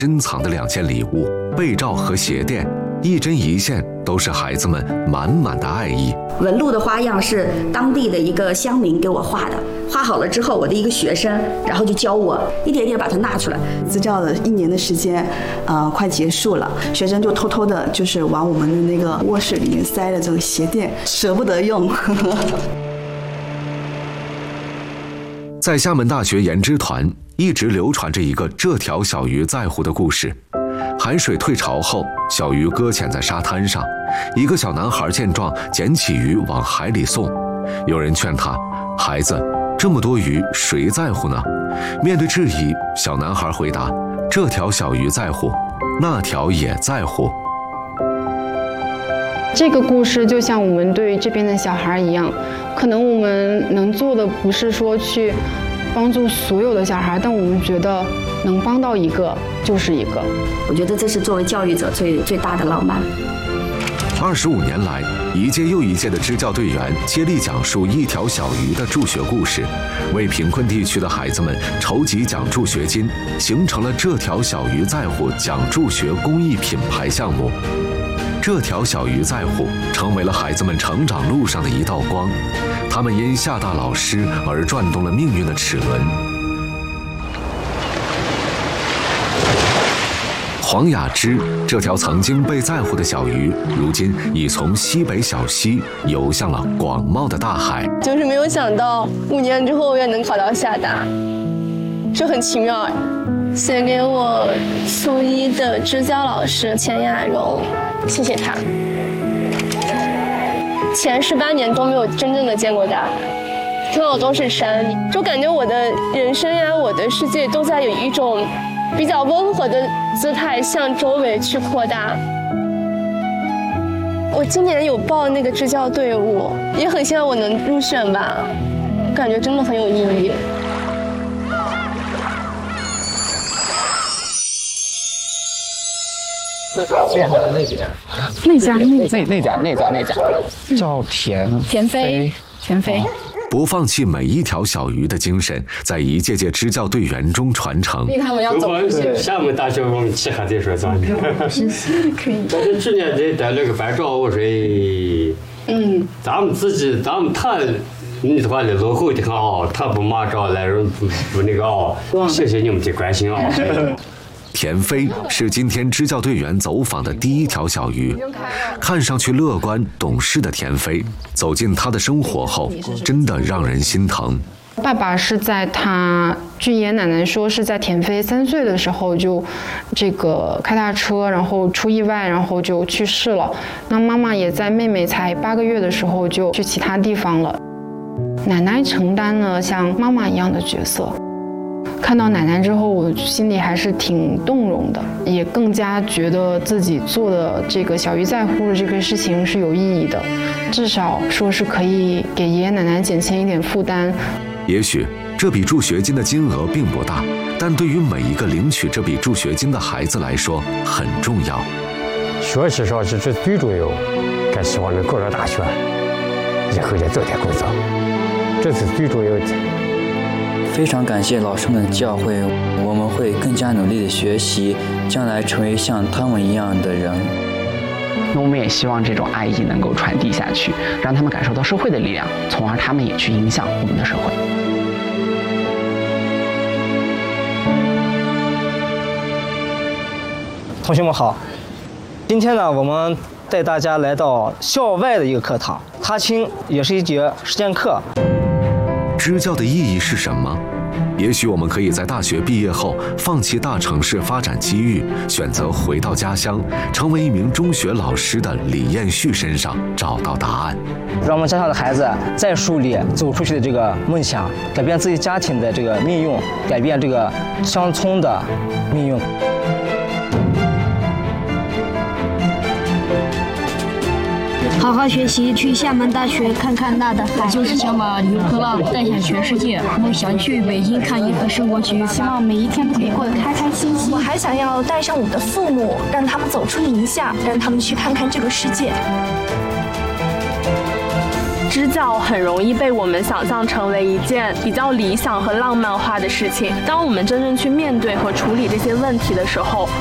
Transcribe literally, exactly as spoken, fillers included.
珍藏的两件礼物，被罩和鞋垫，一针一线都是孩子们满满的爱意。 纹路的花样是当地的一个乡民给我画的，画好了之后，我的一个学生，然后就教我一点点把它纳出来。 支教的一年的时间，呃，快结束了，学生就偷偷的，就是往我们的那个卧室里面塞了这个鞋垫，舍不得用。 在厦门大学研支团一直流传着一个这条小鱼在乎的故事。海水退潮后，小鱼搁浅在沙滩上，一个小男孩见状捡起鱼往海里送。有人劝他，孩子，这么多鱼谁在乎呢？面对质疑，小男孩回答，这条小鱼在乎，那条也在乎。 这个故事就像我们对这边的小孩一样，可能我们能做的不是说去帮助所有的小孩，但我们觉得能帮到一个就是一个。 我觉得这是作为教育者最最大的浪漫。 二十五年来，一届又一届的支教队员接力讲述一条小鱼的助学故事，为贫困地区的孩子们筹集奖助学金，形成了这条小鱼在乎奖助学公益品牌项目。这条小鱼在乎成为了孩子们成长路上的一道光，他们因厦大老师而转动了命运的齿轮。黄雅芝这条曾经被在乎的小鱼，如今已从西北小溪游向了广袤的大海。 就是没有想到五年之后我也能考到厦大，这很奇妙。写给我初一的支教老师钱雅蓉，谢谢她。前十八年都没有真正的见过大海，看到都是山，就感觉我的人生呀，我的世界都在有一种比较温和的姿态向周围去扩大。我今年有报那个支教队伍，也很希望我能入选吧，感觉真的很有意义。 那家那边， 那家那那那家那家那家叫田田飞，田飞。 不放弃每一条小鱼的精神，在一届届支教队员中传承。 逼他们要走出去。 厦门大学我们其他地说咋的？ 可以。 但是去年这带那个班长，我说，嗯，咱们自己咱们谈你的话的落后的很啊，他不马上来人不不那个啊，谢谢你们的关心啊。 田飞是今天支教队员走访的第一条小鱼，看上去乐观懂事的田飞，走进他的生活后，真的让人心疼。 爸爸是在他，据爷爷奶奶说是在田飞三岁的时候就这个开大车，然后出意外，然后就去世了。那妈妈也在妹妹才八个月的时候就去其他地方了。奶奶承担了像妈妈一样的角色。看到奶奶之后，我心里还是挺动容的，也更加觉得自己做的这个小鱼在乎的这个事情是有意义的，至少说是可以给爷爷奶奶减轻一点负担。 也许这笔助学金的金额并不大，但对于每一个领取这笔助学金的孩子来说很重要。 学习上是最最重要，咱希望能考上大学，以后也早点工作，这是最重要的。 非常感谢老师们的教诲，我们会更加努力的学习，将来成为像他们一样的人。 那我们也希望这种爱意能够传递下去，让他们感受到社会的力量，从而他们也去影响我们的社会。 同学们好，今天呢，我们带大家来到校外的一个课堂，踏青也是一节实践课。 支教的意义是什么？也许我们可以在大学毕业后放弃大城市发展机遇，选择回到家乡，成为一名中学老师的李彦旭身上找到答案。 让我们家乡的孩子再树立走出去的这个梦想，改变自己家庭的这个命运，改变这个乡村的命运。 好好学习，去厦门大学看看那的海。就是想把鱼和浪带向全世界。我想去北京看一个生活局，希望每一天都可以过得开开心心。 我还想要带上我的父母，让他们走出宁夏，让他们去看看这个世界。 支教很容易被我们想象成为一件比较理想和浪漫化的事情。当我们真正去面对和处理这些问题的时候，